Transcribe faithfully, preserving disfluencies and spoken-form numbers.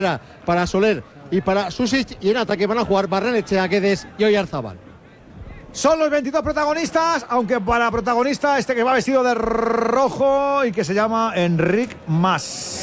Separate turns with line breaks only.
para Soler y para Susic, y en ataque van a jugar Barrenechea, Guedes y Oyarzabal.
Son los veintidós protagonistas, aunque para protagonista este que va vestido de rojo y que se llama Enric Mas.